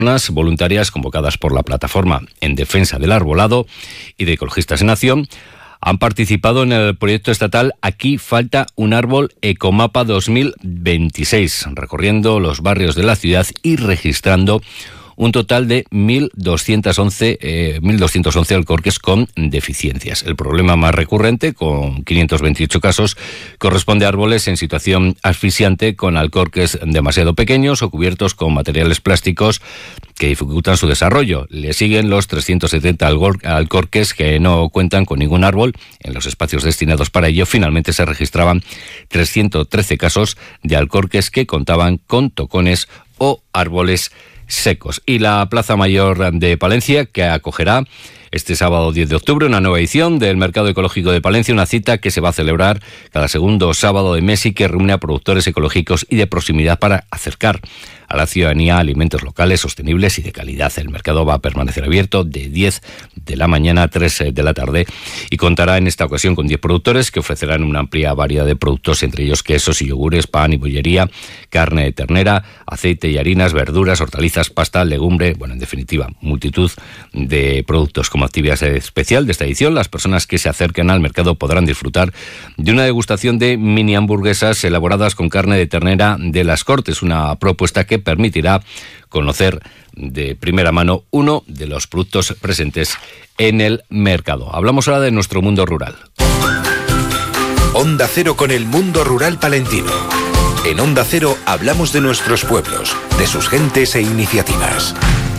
voluntarias convocadas por la Plataforma en Defensa del Arbolado y de Ecologistas en Acción han participado en el proyecto estatal Aquí falta un árbol Ecomapa 2026, recorriendo los barrios de la ciudad y registrando un total de 1.211 alcorques con deficiencias. El problema más recurrente, con 528 casos, corresponde a árboles en situación asfixiante con alcorques demasiado pequeños o cubiertos con materiales plásticos que dificultan su desarrollo. Le siguen los 370 alcorques que no cuentan con ningún árbol en los espacios destinados para ello. Finalmente se registraban 313 casos de alcorques que contaban con tocones o árboles secos. Y la Plaza Mayor de Palencia, que acogerá este sábado 10 de octubre una nueva edición del Mercado Ecológico de Palencia, una cita que se va a celebrar cada segundo sábado de mes y que reúne a productores ecológicos y de proximidad para acercar a la ciudadanía alimentos locales, sostenibles y de calidad. El mercado va a permanecer abierto de 10 de la mañana a 3 de la tarde y contará en esta ocasión con 10 productores que ofrecerán una amplia variedad de productos, entre ellos quesos y yogures, pan y bollería, carne de ternera, aceite y harinas, verduras, hortalizas, pasta, legumbre, en definitiva, multitud de productos. Como actividad especial de esta edición, las personas que se acerquen al mercado podrán disfrutar de una degustación de mini hamburguesas elaboradas con carne de ternera de Las Cortes, una propuesta que permitirá conocer de primera mano uno de los productos presentes en el mercado. Hablamos ahora de nuestro mundo rural. Onda Cero con el mundo rural palentino. En Onda Cero hablamos de nuestros pueblos, de sus gentes e iniciativas.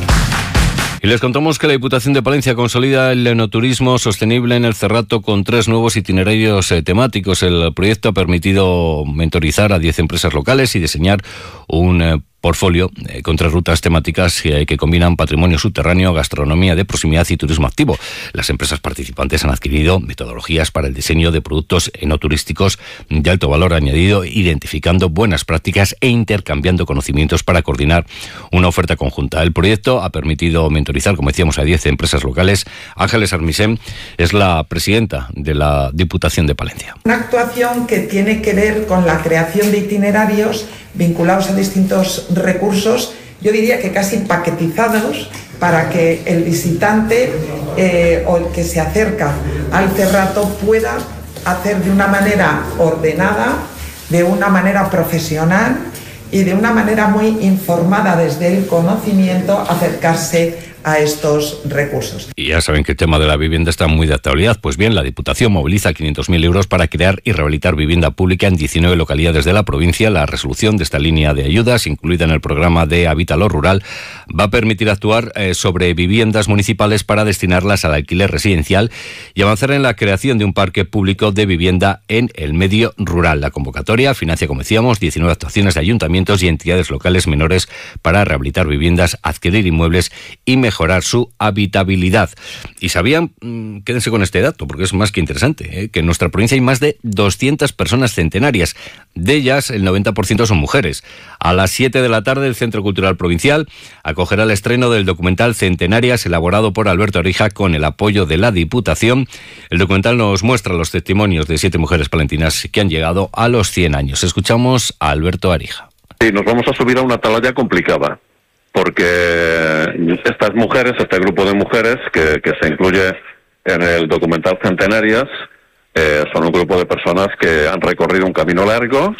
Y les contamos que la Diputación de Palencia consolida el enoturismo sostenible en el Cerrato con 3 nuevos itinerarios temáticos. El proyecto ha permitido mentorizar a 10 empresas locales y diseñar un portfolio con 3 rutas temáticas que combinan patrimonio subterráneo, gastronomía de proximidad y turismo activo. Las empresas participantes han adquirido metodologías para el diseño de productos enoturísticos de alto valor añadido, identificando buenas prácticas e intercambiando conocimientos para coordinar una oferta conjunta. El proyecto ha permitido mentorizar, como decíamos, a 10 empresas locales. Ángeles Armisen es la presidenta de la Diputación de Palencia. Una actuación que tiene que ver con la creación de itinerarios vinculados a distintos recursos, yo diría que casi paquetizados, para que el visitante o el que se acerca al Cerrato pueda hacer de una manera ordenada, de una manera profesional y de una manera muy informada desde el conocimiento acercarse a estos recursos. Y ya saben que el tema de la vivienda está muy de actualidad. Pues bien, la Diputación moviliza 500.000 euros para crear y rehabilitar vivienda pública en 19 localidades de la provincia. La resolución de esta línea de ayudas, incluida en el programa de Habítalo Rural, va a permitir actuar sobre viviendas municipales para destinarlas al alquiler residencial y avanzar en la creación de un parque público de vivienda en el medio rural. La convocatoria financia, como decíamos, 19 actuaciones de ayuntamientos y entidades locales menores para rehabilitar viviendas, adquirir inmuebles y mejorar su habitabilidad. Y sabían, quédense con este dato porque es más que interesante, que en nuestra provincia hay más de 200 personas centenarias. De ellas, el 90% son mujeres. A las 7 de la tarde, el Centro Cultural Provincial acogerá el estreno del documental Centenarias, elaborado por Alberto Arija con el apoyo de la Diputación. El documental nos muestra los testimonios de 7 mujeres palentinas que han llegado a los 100 años. Escuchamos a Alberto Arija. Sí, nos vamos a subir a una atalaya complicada, porque estas mujeres, este grupo de mujeres que se incluye en el documental Centenarias, son un grupo de personas que han recorrido un camino largo.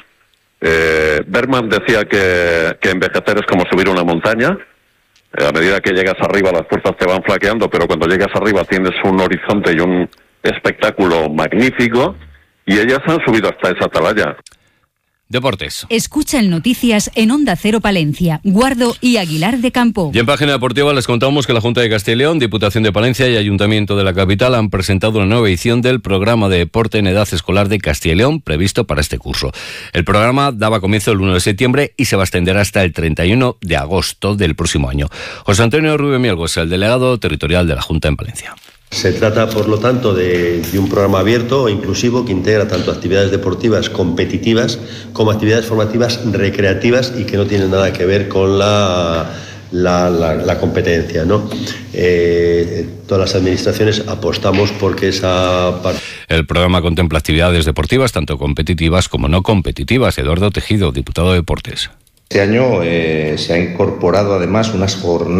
Berman decía que envejecer es como subir una montaña. A medida que llegas arriba las fuerzas te van flaqueando, pero cuando llegas arriba tienes un horizonte y un espectáculo magnífico, y ellas han subido hasta esa atalaya. Deportes. Escuchan noticias en Onda Cero Palencia, Guardo y Aguilar de Campo. Y en página deportiva les contamos que la Junta de Castilla y León, Diputación de Palencia y Ayuntamiento de la capital han presentado una nueva edición del programa de deporte en edad escolar de Castilla y León previsto para este curso. El programa daba comienzo el 1 de septiembre y se va a extender hasta el 31 de agosto del próximo año. José Antonio Rubio Mielgos, el delegado territorial de la Junta en Palencia. Se trata, por lo tanto, de un programa abierto e inclusivo que integra tanto actividades deportivas competitivas como actividades formativas recreativas y que no tienen nada que ver con la competencia, ¿no? Todas las administraciones apostamos porque esa parte. El programa contempla actividades deportivas, tanto competitivas como no competitivas. Eduardo Tejido, diputado de Deportes. Este año se ha incorporado además unas jornadas